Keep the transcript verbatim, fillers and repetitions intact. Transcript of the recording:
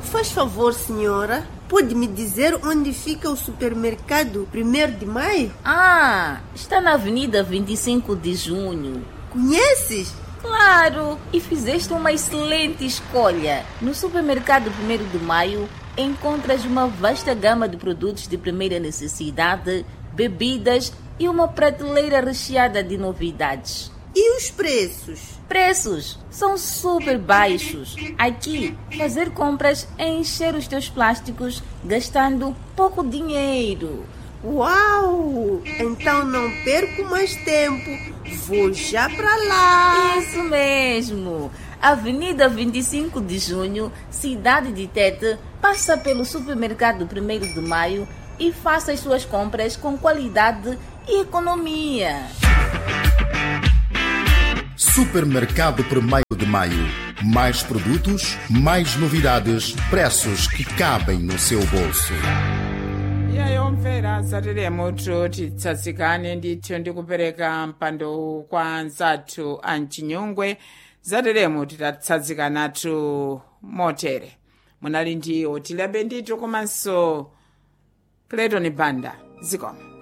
Faz favor, senhora, pode me dizer onde fica o supermercado primeiro de maio? Ah, está na Avenida vinte e cinco de junho. Conheces? Claro, e fizeste uma excelente escolha. No supermercado primeiro de maio encontras uma vasta gama de produtos de primeira necessidade, bebidas e uma prateleira recheada de novidades. E os preços? Preços são super baixos. Aqui, fazer compras é encher os teus plásticos gastando pouco dinheiro. Uau! Então não perco mais tempo. Vou já para lá. Isso mesmo. Avenida vinte e cinco de junho, cidade de Tete, passa pelo supermercado primeiro de maio e faça as suas compras com qualidade e economia. Supermercado primeiro de maio. Mais produtos, mais novidades, preços que cabem no seu bolso. yayomfera satire moto titsatsikane ndithu ndikupereka mpando kwa nzathu amchinyongwe zateremo titatsatsikanatu motere munali ndi otilabe ndithu komanso Clayton Banda zikomo.